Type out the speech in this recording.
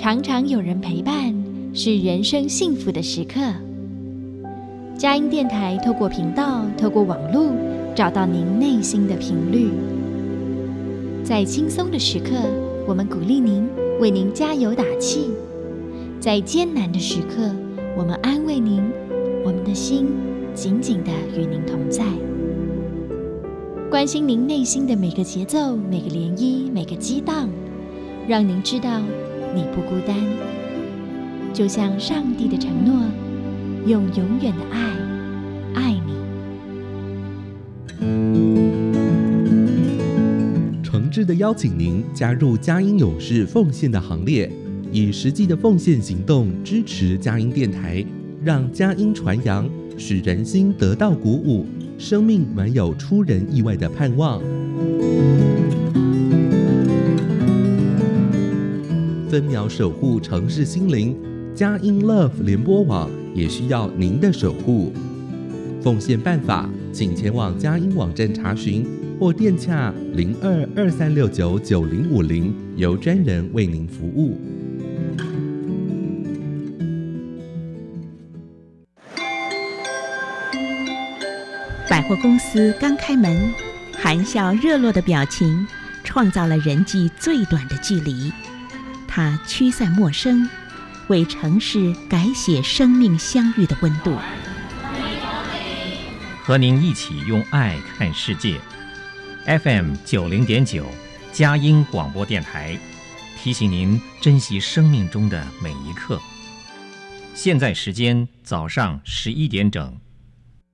常常有人陪伴，是人生幸福的时刻。佳音电台透过频道，透过网络，找到您内心的频率。在轻松的时刻，我们鼓励您，为您加油打气；在艰难的时刻，我们安慰您，我们的心紧紧地与您同在，关心您内心的每个节奏、每个涟漪、每个激荡，让您知道你不孤单。就像上帝的承诺，用永远的爱爱你。 诚挚地邀请您加入佳音勇士奉献的行列，以实际的奉献行动支持佳音电台，让佳音传扬，使人心得到鼓舞，生命满有出人意外的盼望。分秒守护城市心灵，佳音 Love 联播网也需要您的守护。奉献办法，请前往佳音网站查询，或电洽0223699050，由专人为您服务。 百货公司刚开门，含笑热络的表情创造了人际最短的距离。它驱散陌生，为城市改写生命相遇的温度。 和您一起用爱看世界。FM 90.9佳音广播电台，提醒您珍惜生命中的每一刻。现在时间早上11点整。